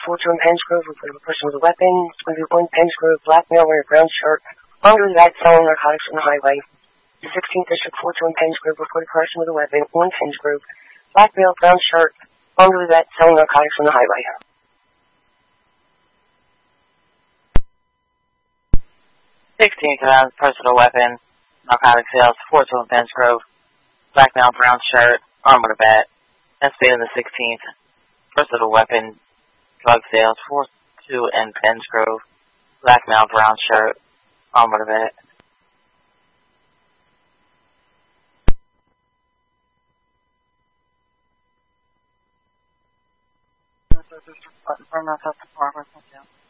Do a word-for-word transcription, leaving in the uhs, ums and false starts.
four two in Penn's Grove, report of a person with a weapon. three two one Penn's Grove, black male wearing a brown shirt, armed with a bat selling narcotics on the highway. The sixteenth District, four two in Penn's Grove, report a person with a weapon, one Penn's Grove, black male, brown shirt, armed with a bat selling narcotics on the highway. sixteenth, uh, person with a weapon, narcotic sales, four two in Penn's Grove, black male, brown shirt, armed with a bat. That's been in the sixteenth. Person with a weapon, drug sales, four two in Penn's Grove, black male, brown shirt, armed with a bat. District, Button, North Department,